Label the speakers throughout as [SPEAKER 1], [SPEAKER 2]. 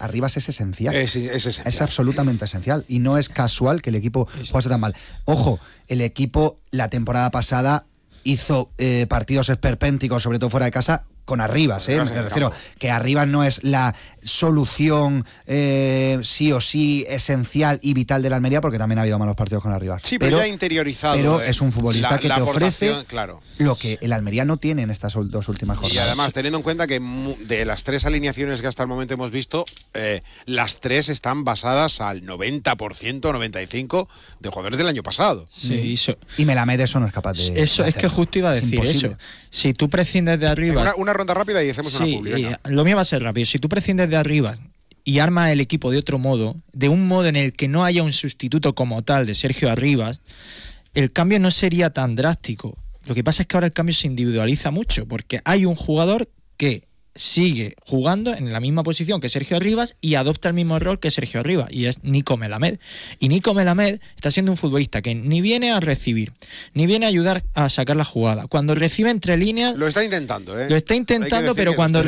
[SPEAKER 1] Arribas es esencial.
[SPEAKER 2] Es esencial.
[SPEAKER 1] Es absolutamente esencial. Y no es casual que el equipo jugase tan mal. Ojo, el equipo la temporada pasada hizo partidos esperpénticos, sobre todo fuera de casa, con Arribas, me refiero que Arribas no es la solución sí o sí esencial y vital de la Almería, porque también ha habido malos partidos con Arribas.
[SPEAKER 2] Sí, pero ya interiorizado.
[SPEAKER 1] Pero es un futbolista que te ofrece
[SPEAKER 2] claro,
[SPEAKER 1] lo que el Almería no tiene en estas dos últimas jornadas.
[SPEAKER 2] Y además, teniendo en cuenta que de las 3 alineaciones que hasta el momento hemos visto, las 3 están basadas al 90%, 95% de jugadores del año pasado.
[SPEAKER 3] Sí,
[SPEAKER 1] y Melamed eso no es capaz de
[SPEAKER 3] eso
[SPEAKER 1] de
[SPEAKER 3] es que justo iba a decir eso. Si tú prescindes de Arribas...
[SPEAKER 2] Una ronda rápida y hacemos una publi.
[SPEAKER 3] Lo mío va a ser rápido. Si tú prescindes de Arribas y armas el equipo de otro modo, de un modo en el que no haya un sustituto como tal de Sergio Arribas, el cambio no sería tan drástico. Lo que pasa es que ahora el cambio se individualiza mucho, porque hay un jugador que sigue jugando en la misma posición que Sergio Arribas y adopta el mismo rol que Sergio Arribas, y es Nico Melamed. Y Nico Melamed está siendo un futbolista que ni viene a recibir, ni viene a ayudar a sacar la jugada. Cuando recibe entre líneas...
[SPEAKER 2] Lo está intentando,
[SPEAKER 3] Lo está intentando, pero cuando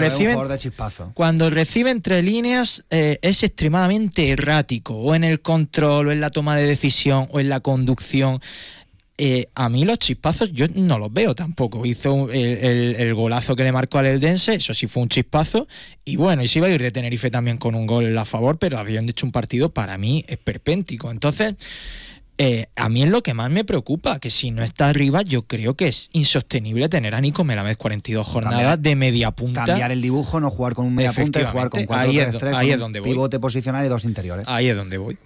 [SPEAKER 3] recibe entre líneas es extremadamente errático, o en el control, o en la toma de decisión, o en la conducción. A mí los chispazos yo no los veo tampoco. Hizo el golazo que le marcó al Eldense, eso sí fue un chispazo, y bueno, y se iba a ir de Tenerife también con un gol a favor, pero habían hecho un partido para mí esperpéntico. Entonces, a mí es lo que más me preocupa, que si no está arriba, yo creo que es insostenible tener a Nico Melamed 42 jornadas de media punta.
[SPEAKER 1] Cambiar el dibujo, no jugar con un media punta y jugar con 4-3-3,
[SPEAKER 3] ahí es donde voy.
[SPEAKER 1] Pivote posicional y 2 interiores.
[SPEAKER 3] Ahí es donde voy.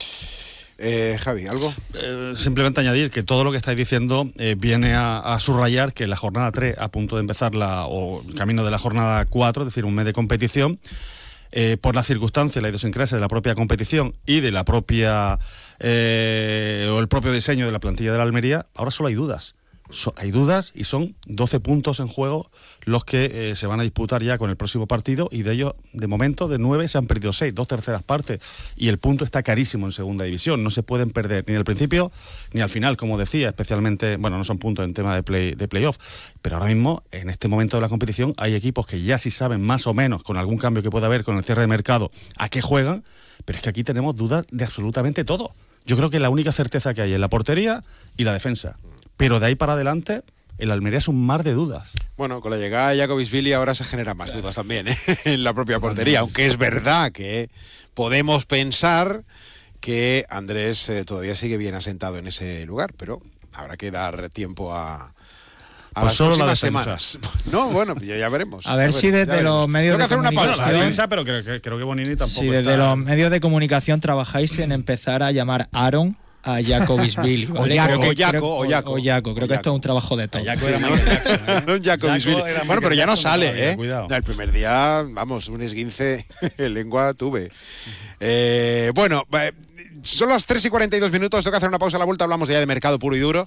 [SPEAKER 2] Javi, ¿algo?
[SPEAKER 4] Simplemente añadir que todo lo que estáis diciendo viene a subrayar que la jornada 3, a punto de empezar o camino de la jornada 4, es decir, un mes de competición, por las circunstancias, la idiosincrasia de la propia competición y de la propia o el propio diseño de la plantilla de la Almería, ahora solo hay dudas. Hay dudas y son 12 puntos en juego los que se van a disputar ya con el próximo partido, y de ellos, de momento, de 9 se han perdido 6, 2/3 partes, y el punto está carísimo en segunda división. No se pueden perder ni al principio ni al final, como decía, especialmente, bueno, no son puntos en tema de playoff, pero ahora mismo, en este momento de la competición, hay equipos que ya sí saben más o menos, con algún cambio que pueda haber con el cierre de mercado, a qué juegan, pero es que aquí tenemos dudas de absolutamente todo. Yo creo que la única certeza que hay es la portería y la defensa. Pero de ahí para adelante, el Almería es un mar de dudas.
[SPEAKER 2] Bueno, con la llegada de Jacobisvili ahora se generan más dudas también, en la propia portería, aunque es verdad que podemos pensar que Andrés todavía sigue bien asentado en ese lugar, pero habrá que dar tiempo a
[SPEAKER 4] pues
[SPEAKER 2] las
[SPEAKER 4] solo
[SPEAKER 2] próximas
[SPEAKER 4] la
[SPEAKER 2] semanas. No, bueno, ya veremos.
[SPEAKER 3] A ver si desde los medios de comunicación...
[SPEAKER 2] Tengo que hacer una pausa.
[SPEAKER 4] La defensa, pero creo que Bonini tampoco
[SPEAKER 3] si desde los medios de comunicación trabajáis en empezar a llamar Aaron a Jacobisvili, ¿vale?
[SPEAKER 2] O Jaco.
[SPEAKER 3] Creo que esto es un trabajo de todos.
[SPEAKER 2] Jacobisvili. Bueno, pero ya no sale, ¿eh? El primer día, vamos, un esguince en lengua tuve. Bueno, son las 3:42, toca hacer una pausa a la vuelta, hablamos ya de mercado puro y duro.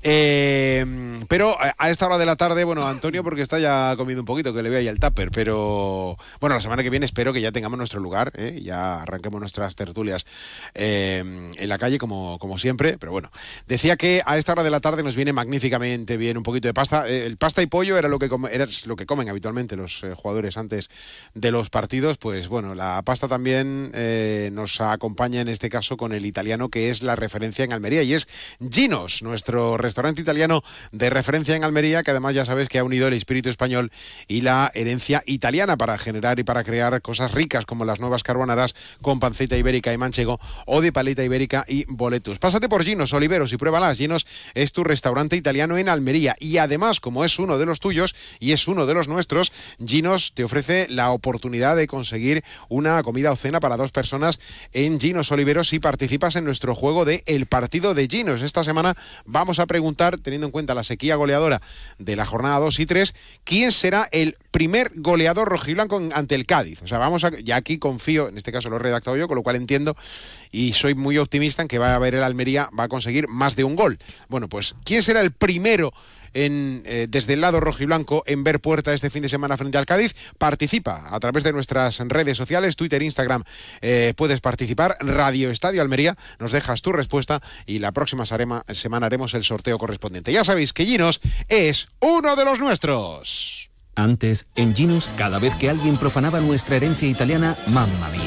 [SPEAKER 2] Pero a esta hora de la tarde, bueno, Antonio, porque está ya comiendo un poquito, que le veo ahí el tupper, pero bueno, la semana que viene espero que ya tengamos nuestro lugar, ya arranquemos nuestras tertulias en la calle como siempre, pero bueno, decía que a esta hora de la tarde nos viene magníficamente bien un poquito de pasta. El pasta y pollo era lo que comen habitualmente los jugadores antes de los partidos, pues bueno, la pasta también nos acompaña en este caso con el italiano que es la referencia en Almería, y es Ginos, nuestro restaurante italiano de referencia en Almería, que además ya sabes que ha unido el espíritu español y la herencia italiana para generar y para crear cosas ricas como las nuevas carbonaras con panceta ibérica y manchego, o de paleta ibérica y boletus. Pásate por Ginos Oliveros y pruébalas. Ginos es tu restaurante italiano en Almería, y además, como es uno de los tuyos y es uno de los nuestros, Ginos te ofrece la oportunidad de conseguir una comida o cena para 2 personas en Ginos Oliveros si participas en nuestro juego de El Partido de Ginos. Esta semana vamos a preguntar, teniendo en cuenta la sequía goleadora de la jornada 2 y 3, ¿quién será el primer goleador rojiblanco ante el Cádiz? O sea, ya aquí confío, en este caso lo he redactado yo, con lo cual entiendo y soy muy optimista en que va a haber el Almería, va a conseguir más de un gol. Bueno, pues ¿quién será el primero desde el lado rojiblanco en ver puerta este fin de semana frente al Cádiz? Participa a través de nuestras redes sociales, Twitter, Instagram, puedes participar, Radio Estadio Almería, nos dejas tu respuesta y la próxima semana haremos el sorteo correspondiente. Ya sabéis que Ginos es uno de los nuestros.
[SPEAKER 5] Antes, en Ginos, cada vez que alguien profanaba nuestra herencia italiana, mamma mía,